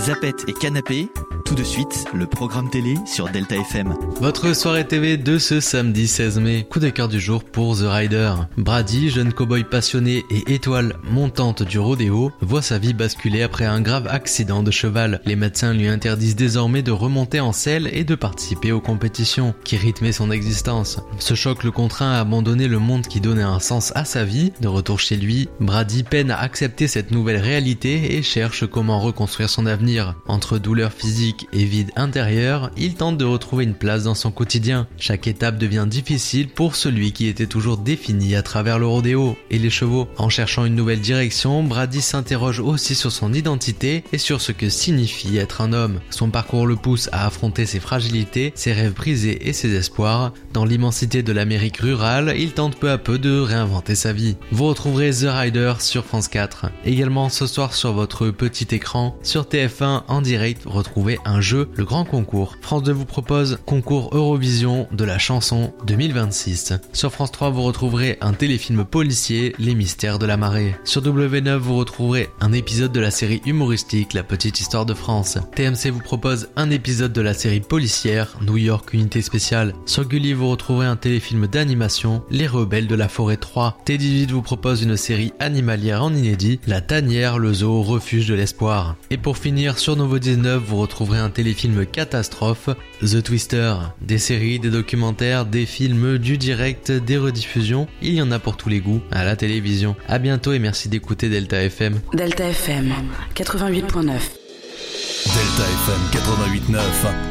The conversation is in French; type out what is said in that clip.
Zapette et Canapé, tout de suite, le programme télé sur Delta FM. Votre soirée TV de ce samedi 16 mai. Coup de cœur du jour pour The Rider. Brady, jeune cow-boy passionné et étoile montante du rodéo, voit sa vie basculer après un grave accident de cheval. Les médecins lui interdisent désormais de remonter en selle et de participer aux compétitions qui rythmaient son existence. Ce choc le contraint à abandonner le monde qui donnait un sens à sa vie. De retour chez lui, Brady peine à accepter cette nouvelle réalité et cherche comment reconstruire son avenir. Entre douleur physique et vide intérieur, il tente de retrouver une place dans son quotidien. Chaque étape devient difficile pour celui qui était toujours défini à travers le rodéo et les chevaux. En cherchant une nouvelle direction, Brady s'interroge aussi sur son identité et sur ce que signifie être un homme. Son parcours le pousse à affronter ses fragilités, ses rêves brisés et ses espoirs. Dans l'immensité de l'Amérique rurale, il tente peu à peu de réinventer sa vie. Vous retrouverez The Rider sur France 4. Également ce soir sur votre petit écran, sur TF1 en direct, retrouvez un jeu, le grand concours. France 2 vous propose concours Eurovision de la chanson 2026. Sur France 3 vous retrouverez un téléfilm policier, Les mystères de la marée. Sur W9 vous retrouverez un épisode de la série humoristique La petite histoire de France. TMC vous propose un épisode de la série policière New York unité spéciale. Sur Gulli vous retrouverez un téléfilm d'animation Les rebelles de la forêt 3. T18 vous propose une série animalière en inédit La tanière, le zoo, refuge de l'espoir. Et pour finir, sur Nouveau 19 vous retrouverez un téléfilm catastrophe, The Twister. Des séries, des documentaires, des films, du direct, des rediffusions, il y en a pour tous les goûts à la télévision. À bientôt et merci d'écouter Delta FM. Delta FM 88.9. Delta FM 88.9.